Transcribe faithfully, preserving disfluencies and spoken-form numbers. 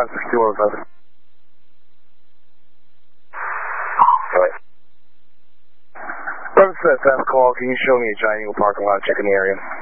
five six two one seven. Right. Brother Smith, fast call. Can you show me a Giant Eagle parking lot? Check in the area.